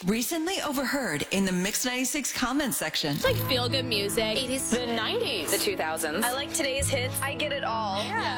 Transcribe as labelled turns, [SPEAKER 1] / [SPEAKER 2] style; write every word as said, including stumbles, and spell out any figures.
[SPEAKER 1] Recently overheard in the Mix ninety-six comments section.
[SPEAKER 2] It's like feel-good music. eighties.
[SPEAKER 3] The nineties.
[SPEAKER 4] The two thousands.
[SPEAKER 3] I like today's hits. I get it all.
[SPEAKER 2] Yeah.